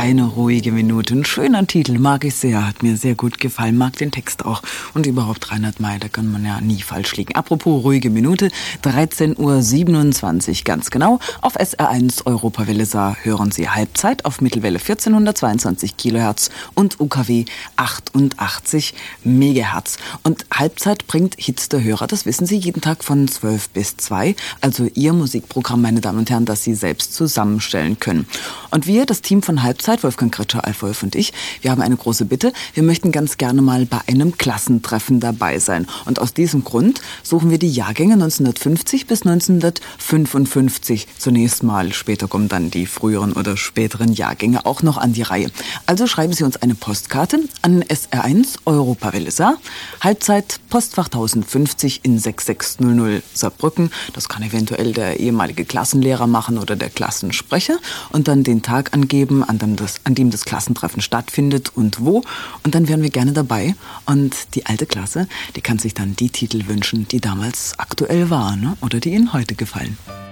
Keine ruhige Minute. Ein schöner Titel, mag ich sehr, hat mir sehr gut gefallen, mag den Text auch. Und überhaupt Reinhard May, da kann man ja nie falsch liegen. Apropos ruhige Minute, 13:27 Uhr ganz genau. Auf SR1 Europawelle Saar hören Sie Halbzeit auf Mittelwelle 1422 Kilohertz und UKW 88 Megahertz. Und Halbzeit bringt Hits der Hörer, das wissen Sie, jeden Tag von 12 bis 2. Also Ihr Musikprogramm, meine Damen und Herren, das Sie selbst zusammenstellen können. Und wir, das Team von Halbzeit, Wolfgang Kretscher, Alf Wolf und ich, wir haben eine große Bitte. Wir möchten ganz gerne mal bei einem Klassentreffen dabei sein. Und aus diesem Grund suchen wir die Jahrgänge 1950 bis 1955 zunächst mal. Später kommen dann die früheren oder späteren Jahrgänge auch noch an die Reihe. Also schreiben Sie uns eine Postkarte an SR1 Europawelle Saar, Halbzeit Postfach 1050 in 6600 Saarbrücken. Das kann eventuell der ehemalige Klassenlehrer machen oder der Klassensprecher und dann den Tag angeben, an dem das Klassentreffen stattfindet und wo. Und dann wären wir gerne dabei. Und die alte Klasse, die kann sich dann die Titel wünschen, die damals aktuell waren, ne? Oder die Ihnen heute gefallen.